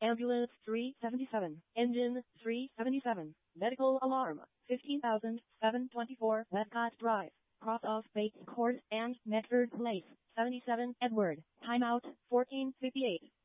Ambulance 377. Engine 377. Medical alarm 15,724 Westcott Drive. Cross of Bates Court and Medford Place. 77 Edward. Timeout 14:58.